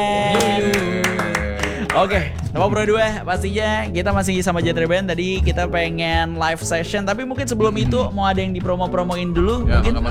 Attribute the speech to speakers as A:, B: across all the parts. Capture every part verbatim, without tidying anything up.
A: Oke, nomor Pro dua pastinya kita masih sama Genre Band. Tadi kita pengen live session, tapi mungkin sebelum itu mau ada yang dipromo-promoin dulu
B: Ya,
A: mungkin.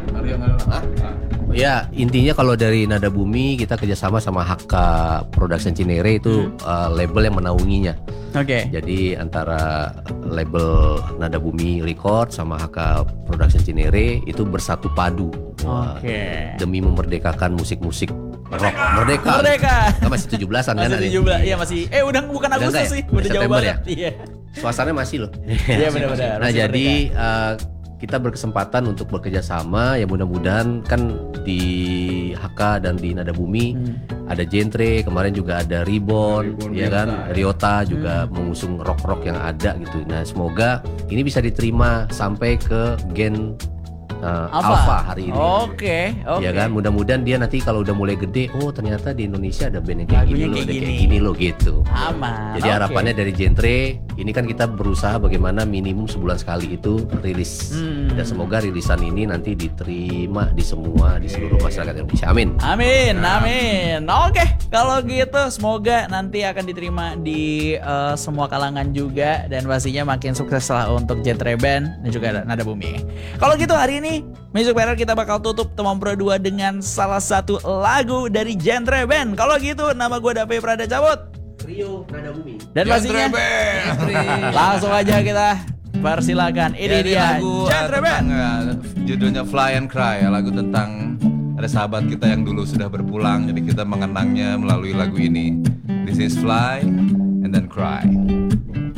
C: Ya, intinya kalau dari Nada Bumi kita kerjasama sama H K Production Cinere itu
A: Hmm.
C: uh, label yang menaunginya.
A: Oke.
C: Jadi antara label Nada Bumi Record sama H K Production Cinere itu bersatu padu. Wah,
A: Oke.
C: demi memerdekakan musik-musik rock merdeka.
A: Merdeka.
C: Kan masih tujuh belasan kan?
A: Masih
C: ada?
A: tujuh belas, iya masih. Eh udah bukan
C: Udah
A: Agustus
C: enggak ya?
A: sih,
C: Udah
A: udah jauh
C: September
A: banget.
C: ya?
A: Iya.
C: Suasananya masih loh.
A: Iya benar-benar.
C: Nah
A: masih
C: jadi
A: merdeka.
C: uh, kita berkesempatan untuk bekerja sama, ya mudah-mudahan kan di H K dan di Nada Bumi
A: Hmm.
C: ada Genre, kemarin juga ada Reborn,
B: Reborn,
C: ya kan, Ryota juga
A: Hmm.
C: mengusung rock-rock yang ada gitu. Nah semoga ini bisa diterima sampai ke gen uh,
A: Apa?
C: Alpha hari ini.
A: Oke, oke.
C: Ya kan, mudah-mudahan dia nanti kalau udah mulai gede, oh ternyata di Indonesia ada band yang kayak
A: Lagunya
C: gini loh,
A: kayak
C: ada kayak
A: gini.
C: gini loh gitu.
A: Aman.
C: Jadi
A: oke.
C: harapannya dari Genre ini kan kita berusaha bagaimana minimum sebulan sekali itu rilis.
A: Hmm.
C: Dan semoga rilisan ini nanti diterima di semua di seluruh masyarakat Indonesia. Amin.
A: Amin, amin. Oke, kalau gitu semoga nanti akan diterima di eh, semua kalangan juga dan pastinya makin sukses lah untuk Genre Band dan juga Nada Bumi. Kalau gitu hari ini Music Bearer kita bakal tutup Teman Pro dua dengan salah satu lagu dari Genre Band. Kalau gitu nama gue Dave Prada cabut.
C: Rio Nada Bumi.
A: Dan pastinya langsung aja kita persilakan. Ini
B: Ya,
A: dia
B: lagu uh,
A: Genre Band.
B: tentang, uh, judulnya Fly and Cry, ya, lagu tentang ada sahabat kita yang dulu sudah berpulang, jadi kita mengenangnya melalui lagu ini. This is Fly and then Cry.